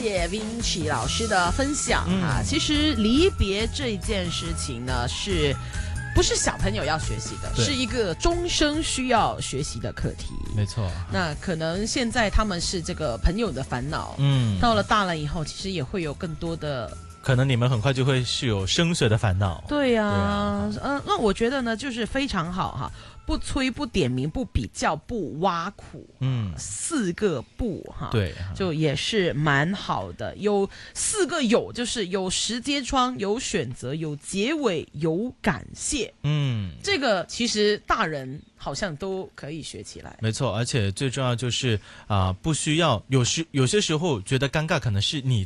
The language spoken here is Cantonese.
谢 Vinci 老师的分享啊，其实离别这件事情呢，不是小朋友要学习的，是一个终生需要学习的课题。 没错。 那可能现在他们是这个朋友的烦恼，到了大了以后，其实也会有更多的。 可能你们很快就会是有升学的烦恼。 对呀，那我觉得呢，就是非常好哈。不催、不点名、不比较、不挖苦，4个不哈， 对， 就也是蛮好的。有4个有，就是有时间窗、有选择、有结尾、有感谢。这个其实大人好像都可以学起来。 没错，而且最重要就是不需要有些时候觉得尴尬，可能是你